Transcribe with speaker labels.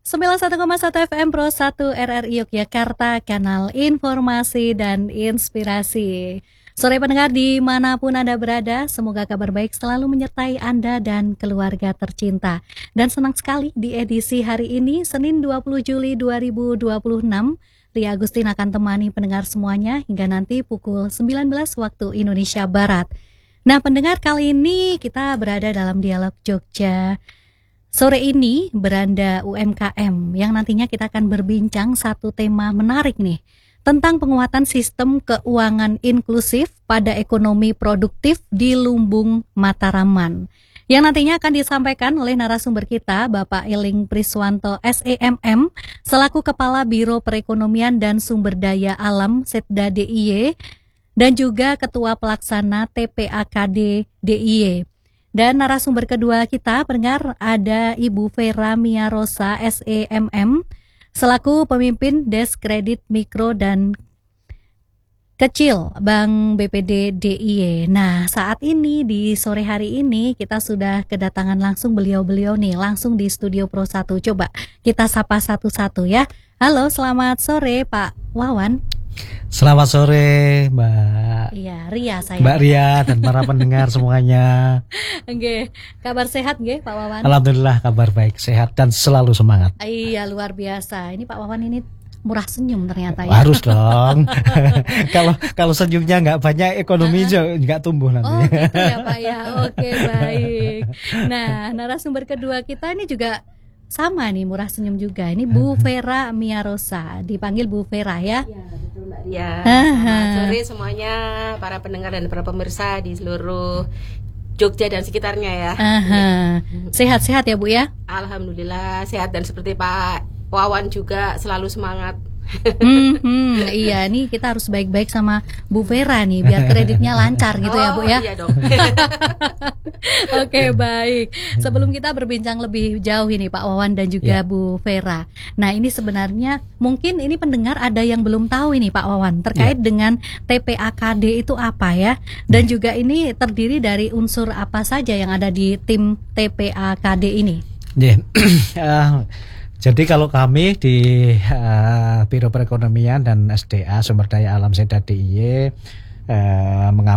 Speaker 1: 91,1 FM Pro 1 RRI Yogyakarta, kanal informasi dan inspirasi. Sore pendengar dimanapun Anda berada, semoga kabar baik selalu menyertai Anda dan keluarga tercinta. Dan senang sekali di edisi hari ini, Senin 20 Juli 2026, Ria Agustin akan temani pendengar semuanya hingga nanti pukul 19 waktu Indonesia Barat. Nah pendengar, kali ini kita berada dalam Dialog Jogja. Sore ini beranda UMKM yang nantinya kita akan berbincang satu tema menarik nih, tentang penguatan sistem keuangan inklusif pada ekonomi produktif di Lumbung Mataraman. Yang nantinya akan disampaikan oleh narasumber kita, Bapak Eling Priswanto SEMM, selaku Kepala Biro Perekonomian dan Sumber Daya Alam Setda DIY, dan juga Ketua Pelaksana TPAKD DIY. Dan narasumber kedua kita pendengar ada Ibu Vera Miarosa SEMM, selaku pemimpin Desk Kredit Mikro dan Kecil Bank BPD DIY. Nah, saat ini di sore hari ini kita sudah kedatangan langsung beliau-beliau nih, langsung di Studio Pro 1. Coba kita sapa satu-satu ya. Halo, selamat sore Pak Wawan.
Speaker 2: Selamat sore Mbak.
Speaker 1: Iya, Ria saya.
Speaker 2: Mbak Ria dan para pendengar semuanya.
Speaker 1: Nggih, kabar sehat nggih Pak Wawan?
Speaker 2: Alhamdulillah kabar baik, sehat dan selalu semangat.
Speaker 1: Iya, luar biasa. Ini Pak Wawan ini murah senyum ternyata ya.
Speaker 2: Harus dong. Kalau senyumnya nggak banyak, ekonomi nggak tumbuh nanti.
Speaker 1: Oh gitu ya Pak ya. Oke, baik. Nah, narasumber kedua kita ini juga sama nih, murah senyum juga. Ini Bu Vera Miarosa, dipanggil Bu Vera ya.
Speaker 3: Iya, betul Mbak Ria. Selamat sore semuanya, para pendengar dan para pemirsa di seluruh Jogja dan sekitarnya ya.
Speaker 1: Sehat-sehat ya Bu ya?
Speaker 3: Alhamdulillah sehat, dan seperti Pak Wawan juga selalu semangat.
Speaker 1: Iya, nih kita harus baik-baik sama Bu Vera nih biar kreditnya lancar gitu ya Bu ya.
Speaker 3: Iya dong.
Speaker 1: Oke, baik. Sebelum kita berbincang lebih jauh ini Pak Wawan dan juga Bu Vera. Nah, ini sebenarnya mungkin ini pendengar ada yang belum tahu ini Pak Wawan terkait dengan TPAKD itu apa ya. Dan juga ini terdiri dari unsur apa saja yang ada di tim TPAKD ini.
Speaker 2: Jadi kalau kami di Biro Perekonomian dan SDA Sumber Daya Alam Setda DIY